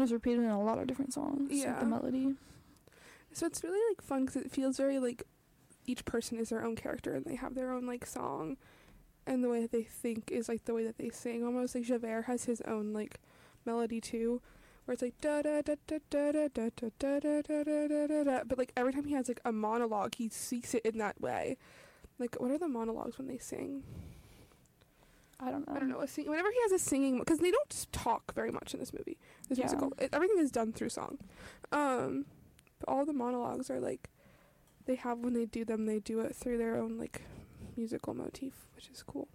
is repeated in a lot of different songs. Yeah. Like the melody. So it's really, like, fun because it feels very, like, each person is their own character and they have their own, like, song. And the way that they think is, like, the way that they sing almost. Like, Javert has his own, like, melody, too. Where it's, like, da-da-da-da-da-da-da-da-da-da-da-da-da. But, like, every time he has, like, a monologue, he speaks it in that way. Like, what are the monologues when they sing? I don't know. Whenever he has a singing... Because they don't talk very much in this movie. This musical. Everything is done through song. But all the monologues are, like... They have, when they do them, they do it through their own, like, musical motif, which is cool.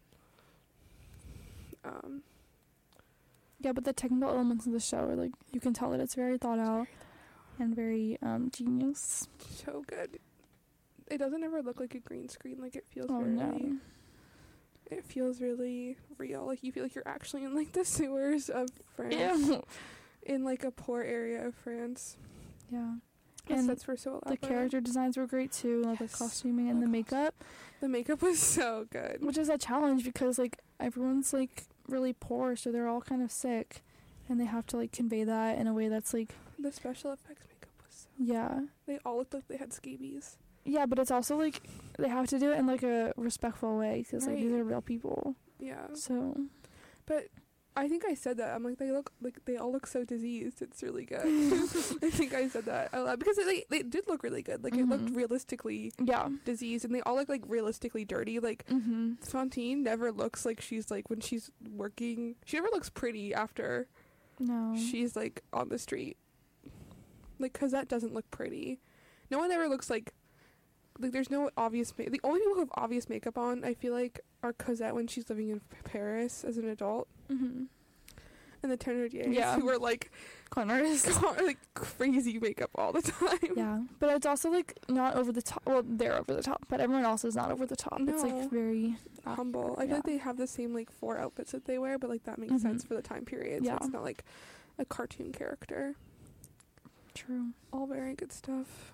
Yeah, but the technical elements of the show are, like, you can tell that it's very thought out and very genius. So good. It doesn't ever look like a green screen. Like, it feels It feels really real. Like, you feel like you're actually in, like, the sewers of France. Ew. In, like, a poor area of France. Yeah. And that's for so the character designs were great, too. Like, the costuming and the makeup. The makeup was so good. Which is a challenge because, like, everyone's, like, really poor, so they're all kind of sick. And they have to, like, convey that in a way that's, like... The special effects makeup was so Yeah. They all looked like they had scabies. Yeah, but it's also, like, they have to do it in, like, a respectful way because, like, these are real people. Yeah. So... But... I think I said that. I'm like, they all look so diseased. It's really good. I think I said that out loud because they did look really good. Like, it looked realistically diseased, and they all look, like, realistically dirty. Like, Fantine never looks like she's, like, when she's working, she never looks pretty after she's, like, on the street. Like, Cosette doesn't look pretty. No one ever looks like there's no obvious the only people who have obvious makeup on, I feel like, are Cosette when she's living in Paris as an adult. And the Thénardiers, who were, like, con artists, like, crazy makeup all the time. Yeah, but it's also, like, not over the top. Well, they're over the top, but everyone else is not over the top. No. It's, like, very humble. I feel like they have the same, like, 4 outfits that they wear, but, like, that makes sense for the time period. So it's not, like, a cartoon character. True. All very good stuff.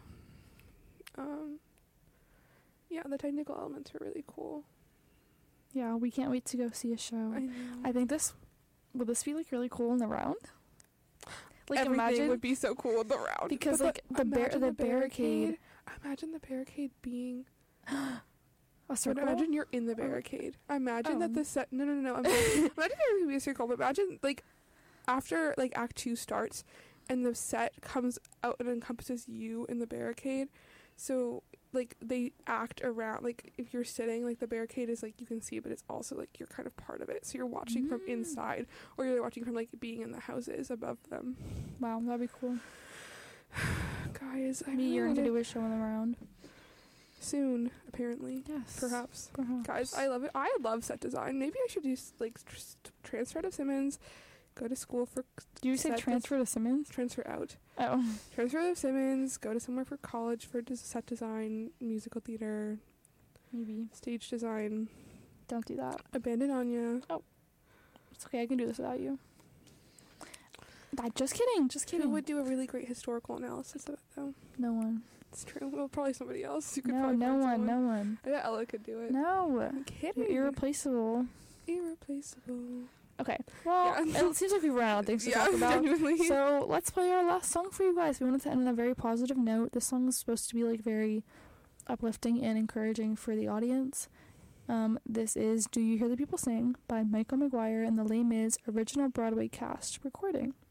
Yeah, the technical elements are really cool. Yeah, we can't wait to go see a show. I know. I think will this be, like, really cool in the round? Like, everything imagine, would be so cool in the round. Because, like, the barricade. Imagine the barricade being... A circle? Imagine you're in the barricade. Imagine that the set... No. Imagine there would be a circle, but imagine, like, after, like, Act 2 starts, and the set comes out and encompasses you in the barricade. So... like, they act around, like, if you're sitting, like, the barricade is, like, you can see, but it's also, like, you're kind of part of it, so you're watching from inside, or you're watching from, like, being in the houses above them. Wow, that'd be cool. Guys, you're gonna do a show in the round soon, apparently. Yes, perhaps. Guys, I love it. I love set design. Maybe I should just, like, transfer to Simmons, go to school for... Do you say transfer to Simmons? Transfer out. Oh. Transfer to Simmons, go to somewhere for college for set design, musical theater. Maybe. Stage design. Don't do that. Abandon Anya. Oh. It's okay, I can do this without you. Just kidding. Who would do a really great historical analysis of it, though? No one. It's true. Well, probably somebody else. You could no one. I bet Ella could do it. No. I'm kidding. You're irreplaceable. Okay. Well, it seems like we've run out of things to talk about. Genuinely. So let's play our last song for you guys. We wanted to end on a very positive note. This song is supposed to be, like, very uplifting and encouraging for the audience. This is Do You Hear the People Sing by Michael McGuire and the Les Mis original Broadway cast recording.